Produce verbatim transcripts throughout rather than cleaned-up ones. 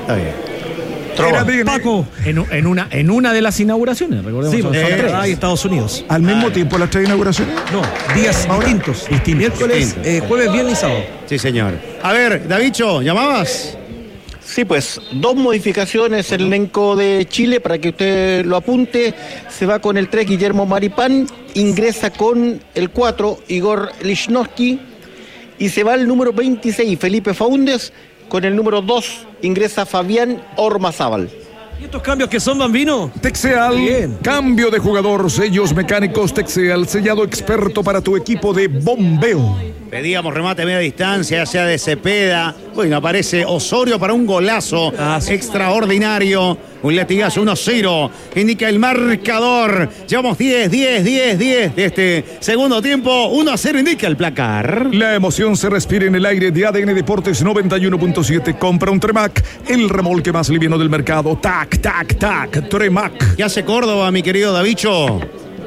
Está bien. Era bien, Paco, en, en, una, en una de las inauguraciones, recordemos, sí, son, son eh, tres. hay Estados Unidos. ¿Al mismo tiempo las tres inauguraciones? No, días distintos. Distintos. Miércoles, Distintos. eh, jueves, viernes y sábado. Sí, señor. A ver, Davicho, ¿llamabas? Sí, pues dos modificaciones en el elenco de Chile para que usted lo apunte. Se va con el tres Guillermo Maripán, ingresa con el cuatro Igor Lichnowsky y se va el número veintiséis Felipe Faúndez. Con el número dos ingresa Fabián Ormazábal. ¿Y estos cambios que son, Bambino? Texeal, Bien. cambio de jugador, sellos mecánicos Texeal, sellado experto para tu equipo de bombeo. Pedíamos remate a media distancia, ya sea de Cepeda. Bueno, aparece Osorio para un golazo Ah, sí. extraordinario. Un latigazo uno cero. Indica el marcador. Llevamos diez, diez, diez, diez de este segundo tiempo. uno a cero indica el placar. La emoción se respira en el aire de A D N Deportes noventa y uno punto siete. Compra un Tremac, el remolque más liviano del mercado. Tac, tac, tac, Tremac. ¿Qué hace Córdoba, mi querido Davicho?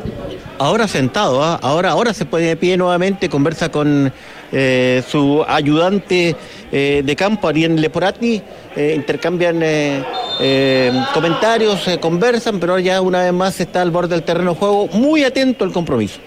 Ahora sentado, ¿ah? ahora, ahora se pone de pie nuevamente, conversa con eh, su ayudante eh, de campo, Ariel Leporati, eh, intercambian eh, eh, comentarios, eh, conversan, pero ya una vez más está al borde del terreno de juego, muy atento al compromiso.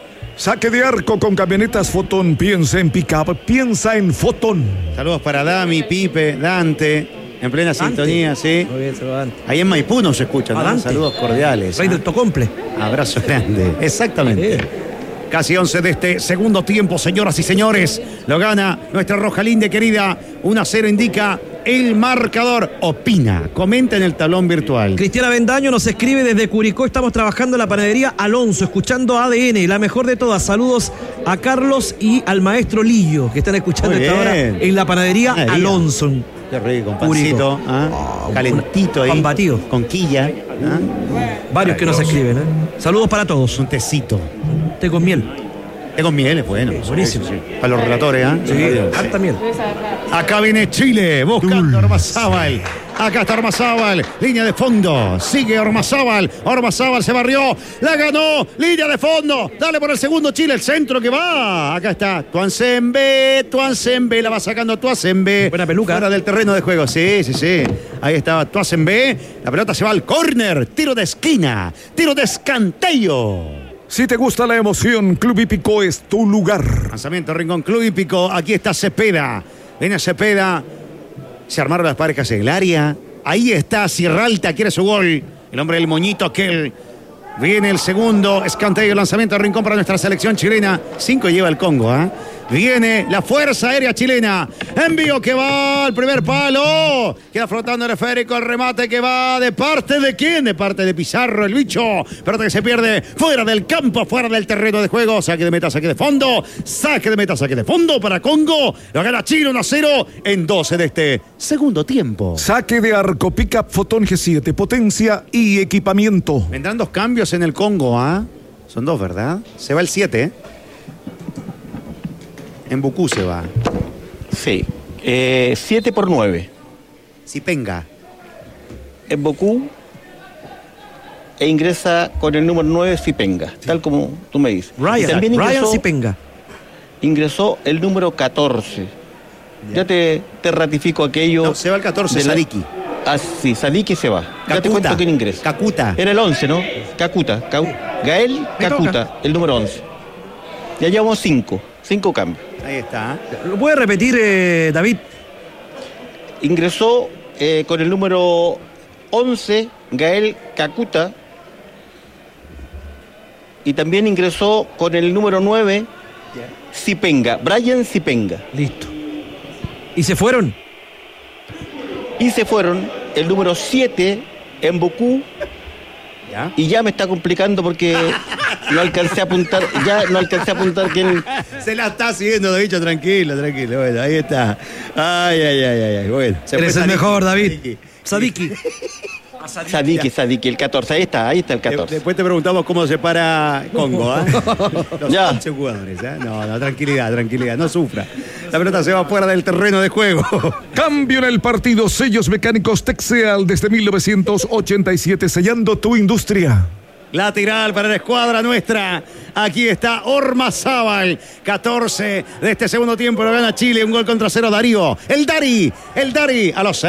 Saque de arco con camionetas Fotón. Piensa en pick-up, piensa en Fotón. Saludos para Dami, Pipe, Dante. En plena Dante. sintonía, sí. Muy bien, se lo dan. Ahí en Maipú nos escuchan, ¿no? Adelante. Saludos cordiales. Rey ¿ah? del Tocomple. Abrazo grande. Exactamente. Sí. Casi once de este segundo tiempo, señoras y señores. Lo gana nuestra Roja Linda querida. uno a cero indica el marcador. Opina, comenta en el tablón virtual. Cristiana Bendaño nos escribe desde Curicó. Estamos trabajando en la panadería Alonso, escuchando A D N, la mejor de todas. Saludos a Carlos y al maestro Lillo, que están escuchando Muy esta hora bien. en la panadería Panadería. Alonso. Qué rico, un Curicó. pancito, ¿ah? Ah, calentito ahí. pan batido. Con quilla. ¿ah? Varios que nos escriben. ¿eh? Saludos para todos. Un tecito. Té con miel. Té con miel es bueno. buenísimo. Sí, sí, sí. Para los relatores, ¿ah? Sí, harta miel. Acá viene Chile, buscando a Ormazábal. Acá está Ormazábal, línea de fondo. Sigue Ormazábal. Ormazábal se barrió, la ganó, línea de fondo. Dale por el segundo Chile, el centro que va. Acá está Tuanzembe, Tuanzembe, la va sacando Tuanzembe. Buena peluca. Fuera del terreno de juego, sí, sí, sí. Ahí estaba Tuanzembe. La pelota se va al córner, tiro de esquina, tiro de escanteio. Si te gusta la emoción, Club Hípico es tu lugar. Lanzamiento Rincón Club Hípico. Aquí está Cepeda. Viene Cepeda. Se armaron las parejas en el área. Ahí está Sierra Alta. Quiere su gol. El hombre del moñito aquel. Viene el segundo. Escanteo. Lanzamiento de Rincón para nuestra selección chilena. Cinco lleva el Congo. ¿eh? Viene la Fuerza Aérea Chilena. Envío que va al primer palo. Queda flotando el esférico. El remate que va de parte de quién? De parte de Pizarro, el bicho. Pelota que se pierde fuera del campo, fuera del terreno de juego. Saque de meta, saque de fondo. Saque de meta, saque de fondo para Congo. Lo gana Chile uno a cero en doce de este segundo tiempo. Saque de arco, pick-up Fotón G siete, potencia y equipamiento. Vendrán dos cambios en el Congo, ¿ah? Son dos, ¿verdad? Se va el siete, ¿eh? En Bucú se va. Sí, eh, siete por nueve. Sipenga. En Bocú e ingresa con el número nueve Sipenga, sí. Tal como tú me dices. Y Ryan, también ingresó, Ryan Sipenga. ingresó el número catorce. Ya, ya te, te ratifico aquello. No, se va el catorce, Sadiki. Ah, sí, Sadiki se va. Cacuta. Ya te cuento quién ingresa. Cacuta. Era el once, ¿no? Cacuta. Cau, Gael Cacuta, el número once. Ya llevamos cinco. Cinco cambios. Ahí está. ¿Lo puede repetir, eh, David? Ingresó eh, con el número once, Gael Cacuta. Y también ingresó con el número nueve, Sipenga, Brian Sipenga. Listo. ¿Y se fueron? Y se fueron el número siete en Bocú. ¿Ya? Y ya me está complicando porque no alcancé a apuntar, ya no alcancé a apuntar quién. Se la está siguiendo, Davicho, tranquilo, tranquilo. Bueno, ahí está. Ay, ay, ay, ay, ay. Bueno. Se Eres fue el Sadiki. mejor, David. Sadiki. Sadiki. Sadiki, Sadiki, el catorce, ahí está, ahí está el De- catorce. Después te preguntamos cómo se para Congo, ¿ah? Los Ya. once jugadores, ¿ah? No, no, tranquilidad, tranquilidad, no sufra. La pelota se va fuera del terreno de juego. Cambio en el partido, sellos mecánicos Texeal desde mil novecientos ochenta y siete, sellando tu industria. Lateral para la escuadra nuestra. Aquí está Ormazábal. catorce de este segundo tiempo. Lo gana Chile. Un gol contra cero Darío. El Dari. El Dari a los